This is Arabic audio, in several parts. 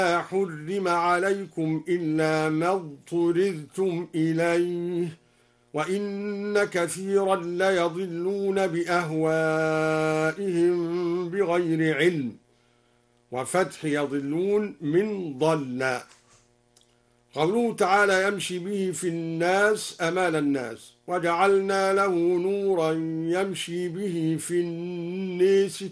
حرم عليكم إلا ما اضطررتم إليه وإن كثيرا ليضلون بأهوائهم بغير علم وفتح يضلون من ضل. قوله تعالى يمشي به في الناس أمال الناس وجعلنا له نورا يمشي به في الناس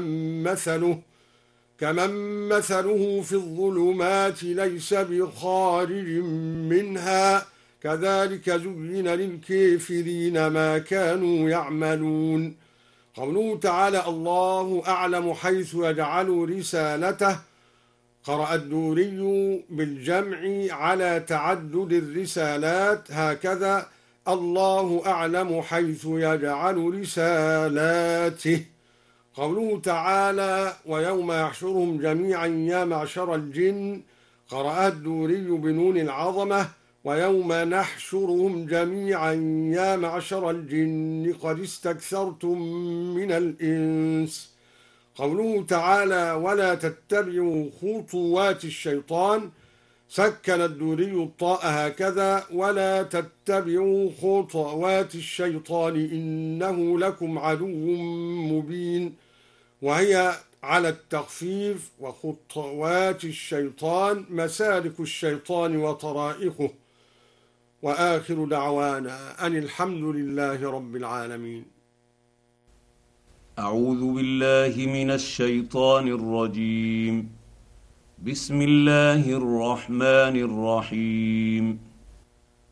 كمن مثله في الظلمات ليس بخارج منها كذلك زين للكافرين ما كانوا يعملون. قوله تعالى الله أعلم حيث يجعل رسالته قرأ الدوري بالجمع على تعدد الرسالات هكذا الله أعلم حيث يجعل رسالاته. قوله تعالى ويوم يحشرهم جميعا يا معشر الجن قرأ الدوري بنون العظمة ويوم نحشرهم جميعا يا معشر الجن قد استكثرتم من الإنس. قوله تعالى ولا تتبعوا خطوات الشيطان سكن الدوري الطاء هكذا ولا تتبعوا خطوات الشيطان إنه لكم عدو مبين، وهي على التخفيف وخطوات الشيطان مسالك الشيطان وطرائقه. وآخر دعوانا أن الحمد لله رب العالمين. أعوذ بالله من الشيطان الرجيم. بسم الله الرحمن الرحيم.